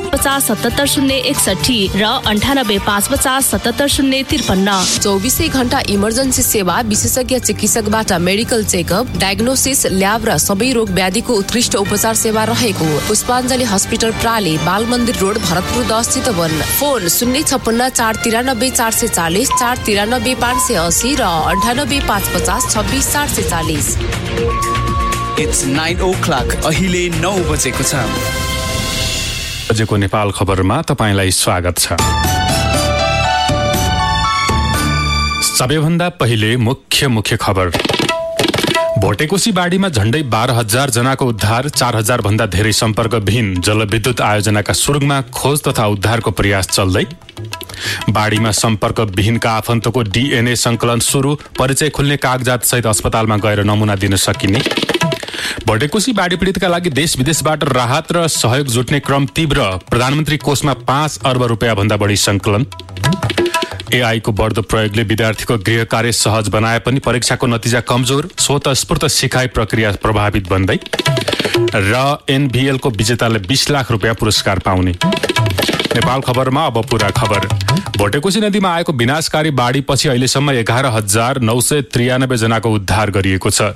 9850770061 र 9855770053. 24 घण्टा इमर्जेन्सी सेवा, विशेषज्ञ चिकित्सकबाट मेडिकल चेकअप, डायग्नोसिस, ल्याब र सबै रोग व्याधिको उत्कृष्ट उपचार सेवा रहेको पुष्पाञ्जली हस्पिटल प्राली, बाल मन्दिर रोड, भरतपुर 10 चितवन. फोन 056 493 440 493 580 र 98 550 26 440. It's 9 o'clock. अहिले 9 बजेको छ. बजेको नेपाल खबरमा तपाईलाई स्वागत छ. सबैभन्दा पहिले मुख्य खबर. भोटेकोशी बाढीमा झण्डै 12,000 जनाको उद्धार, 4,000 भन्दा धेरै सम्पर्कविहीन. जलविद्युत आयोजनाका सुरुङमा खोज तथा उद्धारको प्रयास चल्दै. बाढीमा सम्पर्कविहीनका आफन्तको DNA संकलन सुरु, परिचय खुल्ने कागजात सहित अस्पतालमा गएर नमुना दिन सकिने. भोटेकोशी बाढी पीडितका लागि देश विदेशबाट राहत र सहयोग जुट्ने क्रम तीव्र, प्रधानमन्त्री कोषमा 5 अर्ब रुपियाँ भन्दा बढी संकलन. AI को बढ्दो प्रयोगले विद्यार्थीको गृह कार्य सहज बनाए पनि परीक्षाको नतिजा कमजोर, स्वतस्फूर्त सिकाइ प्रक्रिया प्रभावित बन्दै. र NVL को विजेताले 20 लाख रुपियाँ पुरस्कार पाउने. नेपाल खबरमा अब पूरा खबर. भोटेकोशी नदीमा आएको विनाशकारी बाढीपछि अहिलेसम्म 11,993 जनाको उद्धार गरिएको छ.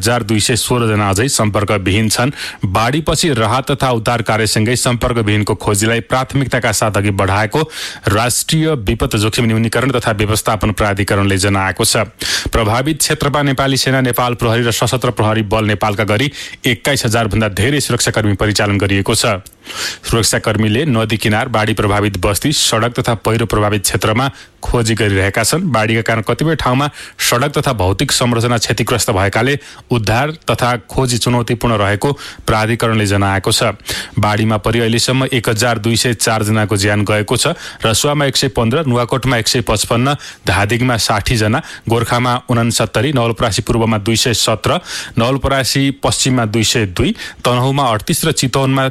4,216 जना अझै सम्पर्कविहीन छन्. बाढीपछि राहत तथा उद्धार कार्यसँगै सम्पर्कविहीनको खोजीलाई प्राथमिकताका साथ अघि बढाएको राष्ट्रिय विपद जोखिम न्यूनीकरण तथा व्यवस्थापन प्राधिकरणले जनाएको छ. प्रभावित क्षेत्रमा नेपाली सेना, नेपाल प्रहरी र सशस्त्र प्रहरी बल नेपालका गरी 21,000 भन्दा धेरै सुरक्षाकर्मी परिचालन गरिएको छ. सुरक्षाकर्मीले नदी किनार, बाढी प्रभावित बस्ती, सडक तथा पहिरो प्रभावित क्षेत्रमा खोजी गरिरहेका छन्. बाढीका कारण कतिपय ठाउँमा सडक तथा भौतिक संरचना क्षतिग्रस्त भएकाले उद्धार तथा खोजी चुनौतीपूर्ण रहेको प्राधिकरणले जनाएको छ. बाढीमा परि अहिलेसम्म 1,204 जनाको ज्यान गएको छ. रसुवामा 115, नुवाकोटमा 155, धादिङमा 60 जना, गोर्खामा 69, नवलपरासी पूर्वमा 217, नवलपरासी पश्चिममा 202, तनहुमा 38 र चितवनमा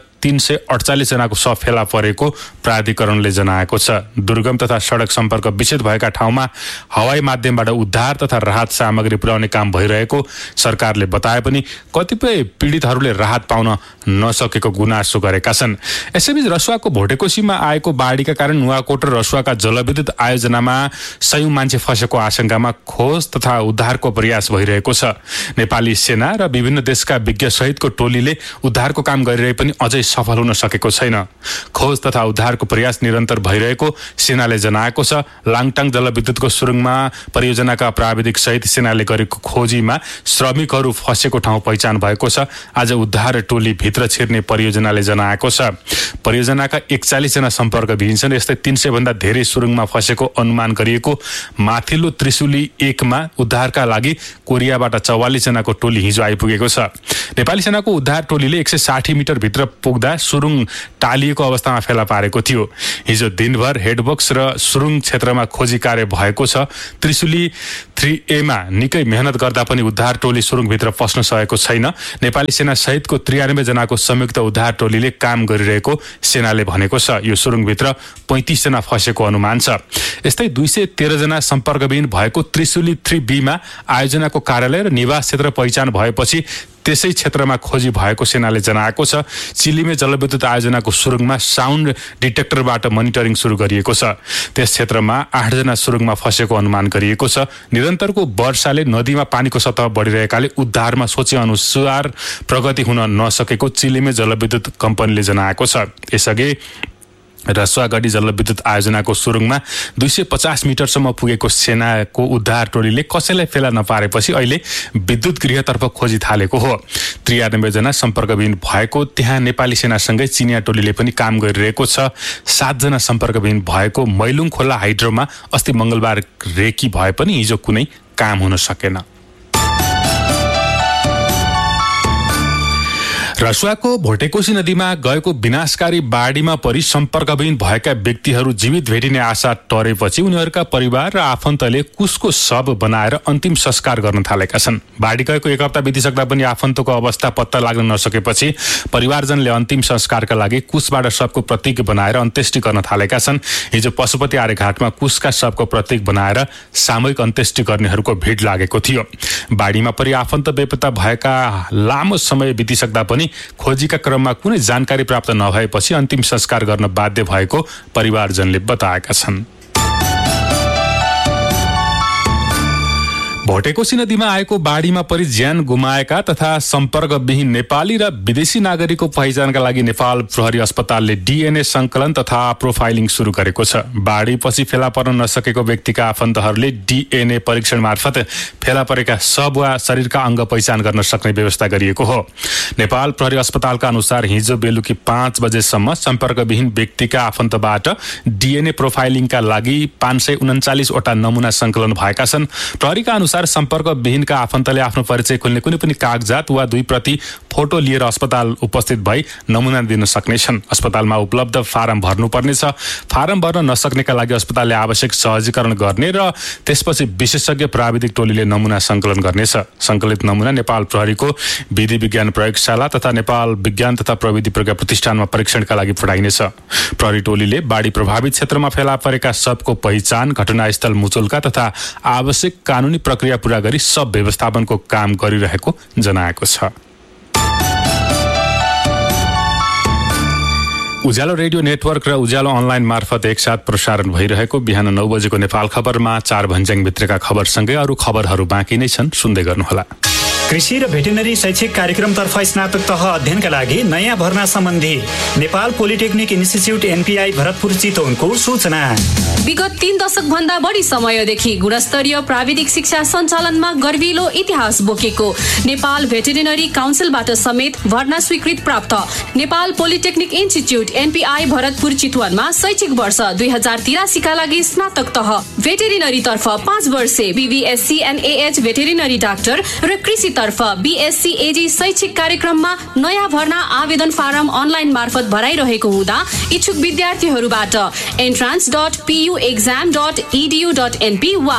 348 जनाको शव फेला परेको प्राधिकरणले जनाएको छ. दुर्गम तथा सडक सम्पर्क विच्छेद भएका ठाउँमा हवाई माध्यमबाट उद्धार तथा राहत सामग्री पुर्याउने काम भइरहेको सरकारले बताए पनि कतिपय पीडितहरूले राहत पाउन नसकेको गुनासो गरेका छन्. यसैबीच रसुवाको भोटेकोशीमा आएको बाढीका कारण नुवाकोट र रसुवाका जलविद्युत आयोजनामा 100 मान्छे फसेको आशंकामा खोज तथा उद्धारको प्रयास भइरहेको छ. नेपाली सेना र विभिन्न देशका विज्ञ सहितको टोलीले उद्धारको काम गरिरहे पनि अझै सफल हुन सकेको छैन. खोज तथा उद्धारको प्रयास निरन्तर भइरहेको सेनाले जनाएको छ. लाङटाङ जलविद्युतको सुरुङमा परियोजनाका प्राविधिक सहित सेनाले गरेको खोजीमा श्रमिकहरू फसेको ठाउँ पहिचान भएको छ. आज उद्धार टोली भित्र छिर्ने परियोजनाले जनाएको छ. परियोजनाका 41 जना सम्पर्कविहीन छन्. यस्तै 300 भन्दा धेरै सुरुङमा फसेको अनुमान गरिएको माथिल्लो त्रिशुली 1 मा उद्धारका लागि कोरियाबाट 44 जनाको टोली हिजो आइपुगेको छ. नेपाली सेनाको उद्धार टोलीले 160 मिटर भित्र पुग्दा सुरुङ टालिएको अवस्थामा फेला पारेको थियो. हिजो दिनभर हेडबक्स र सुरुङ क्षेत्रमा खोजी कार्य भएको छ. त्रिशुली 3A मा निकै मेहनत गर्दा पनि उद्धार टोली सुरुङभित्र पस्न सकेको छैन. नेपाली सेना सहितको 93 जनाको संयुक्त उद्धार टोलीले काम गरिरहेको सेनाले भनेको छ. यो सुरुङभित्र 35 जना फसेको अनुमान छ. यस्तै 213 जना सम्पर्कविहीन भएको त्रिशुली 3B मा आयोजनाको कार्यालय र निवास क्षेत्र पहिचान भएपछि त्यसै क्षेत्रमा खोजी भएको सेनाले जनाएको छ. चिलिमे जलविद्युत आयोजनाको सुरुङमा साउन्ड डिटेक्टरबाट मोनिटरिङ सुरु गरिएको छ. त्यस क्षेत्रमा 8 जना सुरुङमा फसेको अनुमान गरिएको छ. निरन्तरको वर्षाले नदीमा पानीको सतह बढिरहेकाले उद्धारमा सोचे अनुसार प्रगति हुन नसकेको चिलिमे जलविद्युत कम्पनीले जनाएको छ. यसअघि रसुवागढी जलविद्युत आयोजनाको सुरुङमा 250 मिटरसम्म पुगेको सेनाको उद्धार टोलीले कसैलाई फेला नपारेपछि अहिले विद्युत गृहतर्फ खोजी थालेको हो. 93 जना सम्पर्कविहीन भएको त्यहाँ नेपाली सेनासँगै चिनिया टोलीले पनि काम गरिरहेको छ. 7 जना सम्पर्कविहीन भएको मैलुङ खोला हाइड्रोमा अस्ति मंगलबार रेकी भए पनि हिजो कुनै काम हुन सकेन. रसुवाको भोटेकोशी नदीमा गएको विनाशकारी बाढीमा परि सम्पर्कविहीन भएका व्यक्तिहरू जीवित भेटिने आशा टरेपछि उनीहरूका परिवार र आफन्तले कुसको शव बनाएर अन्तिम संस्कार गर्न थालेका छन्. बाढी गएको 1 हप्ता बितिसक्दा पनि आफन्तको अवस्था पत्ता लाग्न नसकेपछि परिवारजनले अन्तिम संस्कारका लागि कुसबाट शवको प्रतीक बनाएर अन्त्येष्टि गर्न थालेका छन्. हिजो पशुपति आर्यघाटमा कुसका शवको प्रतीक बनाएर सामूहिक अन्त्येष्टि गर्नेहरूको भिड लागेको थियो. बाढीमा परि आफन्त बेपत्ता भएका लामो समय बितिसक्दा पनि पनि खोजीका क्रममा कुनै जानकारी प्राप्त नभएपछि अन्तिम संस्कार गर्न बाध्य भएको परिवारजनले बताएका छन्। भोटेकोसी नदीमा आएको बाढीमा परि ज्यान गुमाएका तथा सम्पर्कविहीन नेपाली र विदेशी नागरिकको पहिचानका लागि नेपाल प्रहरी अस्पतालले डीएनए संकलन तथा प्रोफाइलिङ सुरु गरेको छ। बाढीपछि फेला पर्न नसकेको व्यक्तिका आफन्तहरूले डीएनए परीक्षण मार्फत फेला परेका शव वा शरीरका अङ्ग पहिचान गर्न सक्ने व्यवस्था गरिएको हो। नेपाल प्रहरी अस्पतालका अनुसार हिजो बेलुकी 5 बजेसम्म सम्पर्कविहीन व्यक्तिका आफन्तबाट डीएनए प्रोफाइलिङका लागि 539 वटा नमुना संकलन भएका छन्। प्रहरीका अनुसार सम्पर्कविहीनका आफन्तले आफ्नो परिचय खोल्ने कुनै पनि कागजात वा 2 प्रति फोटो लिएर अस्पताल उपस्थित भई नमुना दिन सक्नेछन्। अस्पतालमा उपलब्ध फारम भर्नुपर्नेछ। फारम भर्न नसक्नेका लागि अस्पतालले आवश्यक सहजीकरण गर्ने र त्यसपछि विशेषज्ञ प्राविधिक टोलीले नमुना संकलन गर्नेछ। संकलित नमुना नेपाल प्रहरीको विधि विज्ञान प्रयोगशाला तथा नेपाल विज्ञान तथा प्रविधि प्रज्ञा प्रतिष्ठानमा परीक्षणका लागि पठाइनेछ। प्रहरी टोलीले बाढी प्रभावित क्षेत्रमा फेला परेका शवको पहिचान, घटनास्थल मुचुल्का तथा आवश्यक कानुनी प्रक्रिया पूरा गरी सब व्यवस्थापनको काम गरिरहेको जनाएको छ। उज्यालो रेडियो नेटवर्क र उज्यालो अनलाइन मार्फत एकसाथ प्रसारण भइरहेको बिहान 9 बजेको नेपाल खबरमा 4 भन्ज्याङ भित्रका खबरसँगै अरू खबरहरू बाँकी नै छन्, सुन्दै गर्नुहोला। कृषि र भेटेनरी शैक्षिक कार्यक्रमतर्फ स्नातक तह अध्ययनका लागि नयाँ भर्ना सम्बन्धी Nepal polytechnic institute NPI Bharatpur चितवनको सूचना। विगत 3 दशक भन्दा बढी समयदेखि गुणस्तरीय प्राविधिक शिक्षा सञ्चालनमा गर्विलो इतिहास बोकेको नेपाल भेटेरिनरी काउन्सिलबाट समेत भर्ना स्वीकृत प्राप्त Nepal polytechnic institute NPI Bharatpur चितवनमा शैक्षिक वर्ष 2083 का लागि स्नातक तह भेटेरिनरी तर्फ 5 वर्षे बीबीएससी एनएएच भेटेरिनरी डाक्टर र कृषि तर्फ बीएससी एजी शैक्षिक कार्यक्रममा नयाँ भर्ना आवेदन फारम अनलाइन मार्फत भराइरहेको हुँदा इच्छुक विद्यार्थीहरूबाट entrance.puexam.edu.np वा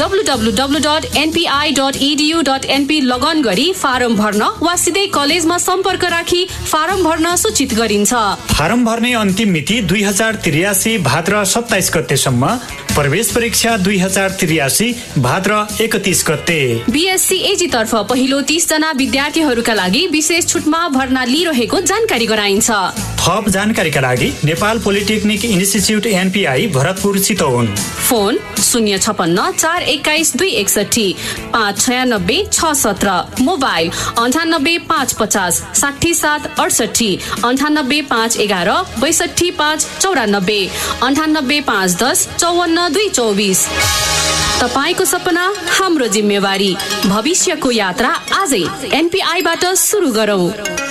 www.npi.edu.np लगन गरी फारम भर्न वा सिधै कलेजमा सम्पर्क राखी फारम भर्न सूचित गरिन्छ। फारम भर्ने अन्तिम मिति 2083 भाद्र 27 गतेसम्म, प्रवेश परीक्षा 2083 भाद्र 31 गते। बीएससी एजी तर्फ पहिलो 30 जना विद्यार्थीहरूका लागि विशेष छुटमा भर्ना लिइरहेको जानकारी गराइन्छ। थप जानकारीका लागि Nepal polytechnic institute NPI Bharatpur Chitwan, phone 056 421 261 596 617, mobile 98 550 67 68 98 511 62 594 98 510 54 224। तपाईको सपना हाम्रो जिम्मेवारी, भविष्यको यात्रा आजै एनपीआईबाट सुरु गरौँ।